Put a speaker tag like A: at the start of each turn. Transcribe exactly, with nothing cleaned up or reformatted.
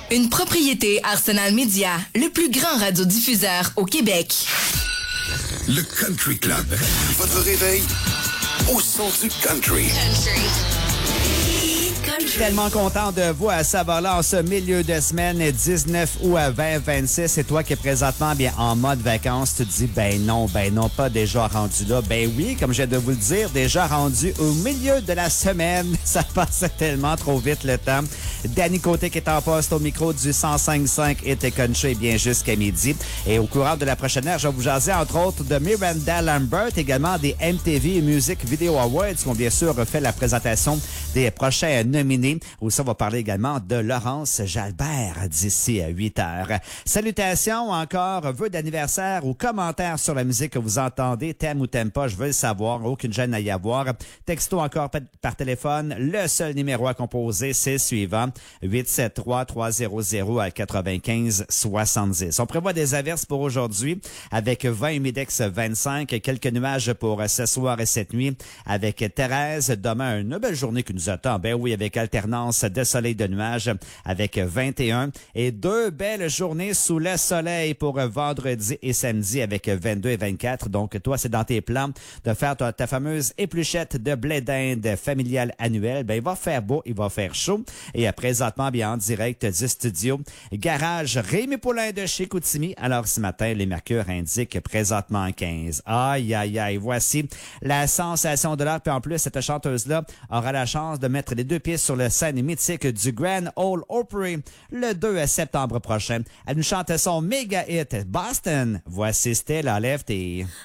A: Une propriété Arsenal Media, le plus grand radiodiffuseur au Québec.
B: Le Country Club. Votre réveil au son du country.
A: Country.
C: Tellement content de vous à Savard-là en ce milieu de semaine dix-neuf août à vingt vingt-six. C'est toi qui es présentement bien en mode vacances. Tu te dis, ben non, ben non, pas déjà rendu là. Ben oui, comme je viens de vous le dire, déjà rendu au milieu de la semaine. Ça passe tellement trop vite le temps. Danny Côté qui est en poste au micro du cent cinq virgule cinq et t'es country bien jusqu'à midi. Et au courant de la prochaine heure, je vais vous jaser entre autres de Miranda Lambert, également des M T V Music Video Awards qui ont bien sûr fait la présentation des prochains nominés. Aussi, on va parler également de Laurence Jalbert d'ici à huit heures. Salutations encore, vœux d'anniversaire ou commentaires sur la musique que vous entendez, t'aimes ou t'aimes pas, je veux le savoir, aucune gêne à y avoir. Texto encore par téléphone, le seul numéro à composer, c'est le suivant, huit sept trois trois zéro zéro à quatre-vingt-quinze soixante-dix. On prévoit des averses pour aujourd'hui avec vingt humidex vingt-cinq, quelques nuages pour ce soir et cette nuit avec Thérèse. Demain, une belle journée qui nous attend. Ben oui, avec alternance de soleil de nuages avec vingt et un et deux belles journées sous le soleil pour vendredi et samedi avec vingt-deux et vingt-quatre. Donc, toi, c'est dans tes plans de faire ta, ta fameuse épluchette de blé d'Inde familiale annuelle. Ben, il va faire beau, il va faire chaud. Et présentement, bien en direct du studio Garage Rémi Poulain de chez Koutimi. Alors, ce matin, les mercures indiquent présentement quinze. Aïe, aïe, aïe. Voici la sensation de l'heure. Puis en plus, cette chanteuse-là aura la chance de mettre les deux pieds sur le scène mythique du Grand Ole Opry le deux septembre prochain. Elle nous chante son méga hit Boston. Voici Stella Lefty.